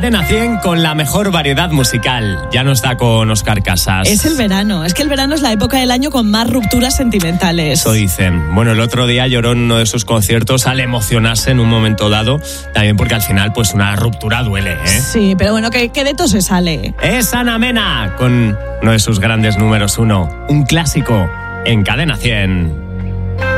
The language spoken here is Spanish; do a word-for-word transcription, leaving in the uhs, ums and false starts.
Cadena cien con la mejor variedad musical. Ya no está con Óscar Casas. Es el verano. Es que el verano es la época del año con más rupturas sentimentales. Eso dicen. Bueno, el otro día lloró en uno de sus conciertos al emocionarse en un momento dado. También porque al final, pues una ruptura duele, ¿eh? Sí, pero bueno, que, que de todo se sale. Es Ana Mena con uno de sus grandes números uno. Un clásico en Cadena cien.